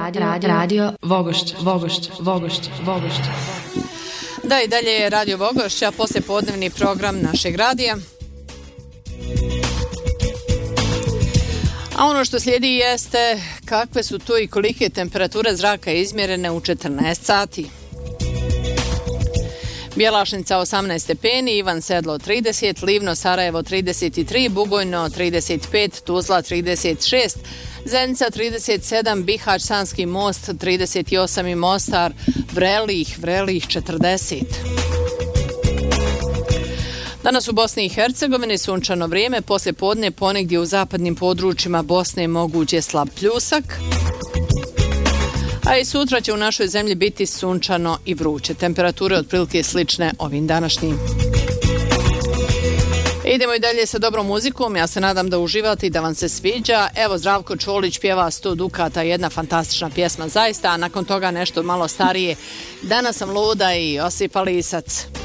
Radio Vogošća. Da, i dalje je Radio Vogošća, poslijepodnevni program našeg radija. A ono što slijedi jeste kakve su tu i kolike temperature zraka izmjerene u 14 sati. Bjelašnica 18 stepeni, Ivan Sedlo 30, Livno Sarajevo 33, Bugojno 35, Tuzla 36, Zenica 37, Bihać Sanski most 38 i Mostar, Vrelih 40. Danas u Bosni i Hercegovini sunčano vrijeme, poslije podne ponegdje u zapadnim područjima Bosne moguć je slab pljusak. A i sutra će u našoj zemlji biti sunčano i vruće. Temperature otprilike slične ovim današnjim. Idemo i dalje sa dobrom muzikom. Ja se nadam da uživate i da vam se sviđa. Evo, Zdravko Čolić pjeva 100 dukata, jedna fantastična pjesma zaista, a nakon toga nešto malo starije. Danas sam luda i Josipa Lisac.